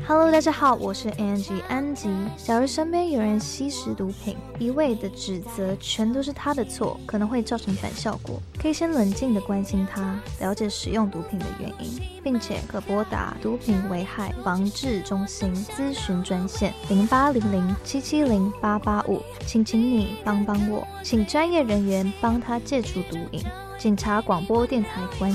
Hello， 大家好，我是 Angie 安吉。假如身边有人吸食毒品，一味的指责全都是他的错，可能会造成反效果。可以先冷静的关心他，了解使用毒品的原因，并且可拨打毒品危害防治中心咨询专线0800770885，请你帮帮我，请专业人员帮他戒除毒瘾。警察广播电台关